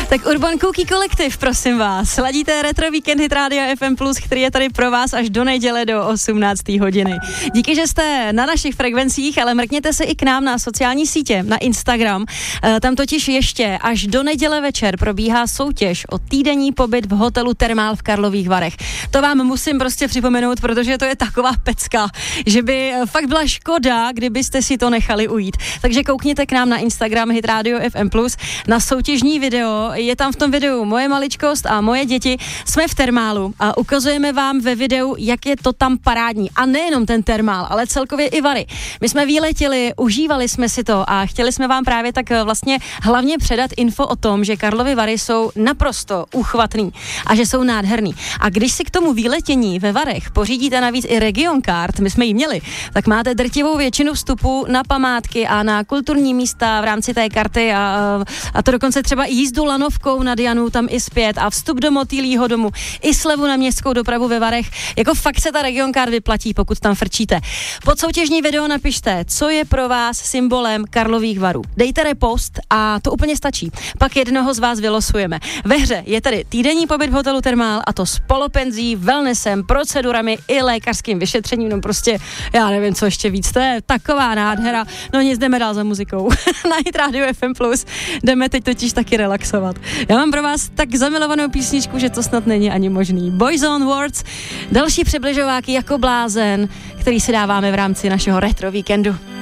Tak Urban Cookie Collective, prosím vás. Ladíte Retro Víkend Hit Rádia FM+, který je tady pro vás až do neděle do 18. hodiny. Díky, že jste na našich frekvencích, ale mrkněte se i k nám na sociální sítě, na Instagram. Tam totiž ještě až do neděle večer probíhá soutěž o týdenní pobyt v hotelu Thermal v Karlových Varech. To vám musím prostě připomenout, protože to je taková pecka, že by fakt byla škoda, kdybyste si to nechali ujít. Takže koukněte k nám na Instagram Hit Radio FM+, na soutěžní video. Je tam v tom videu moje maličkost a moje děti. Jsme v termálu a ukazujeme vám ve videu, jak je to tam parádní. A nejenom ten termál, ale celkově i Vary. My jsme výletěli, užívali jsme si to a chtěli jsme vám právě tak vlastně hlavně předat info o tom, že Karlovy Vary jsou naprosto uchvatný a že jsou nádherný. A když si k tomu výletění ve Varech pořídíte navíc i Region Card, my jsme ji měli, tak máte drtivou většinu vstupu na památky a na kulturní místa v rámci té karty a to dokonce třeba i jízdu lanovkou na Dianu tam i zpět a vstup do Motýlího domu, i slevu na městskou dopravu ve Varech. Jako fakt se ta Region Card vyplatí, pokud tam frčíte. Pod soutěžní video napište, co je pro vás symbolem Karlových Varů. Dejte repost a to úplně stačí. Pak jednoho z vás vylosujeme. Ve hře je tedy týdenní pobyt v hotelu Thermal a to s polopenzí, wellnessem, procedurami i lékařským vyšetřením. No prostě, já nevím, co ještě víc. To je taková nádhera. No nic, jdeme dál za muzikou. Na Hit Radio FM+. Jdeme teď totiž taky relaxovat. Já mám pro vás tak zamilovanou písničku, že to snad není ani možný. Boys on Words, další přibližováky jako blázen, který si dáváme v rámci našeho retro víkendu.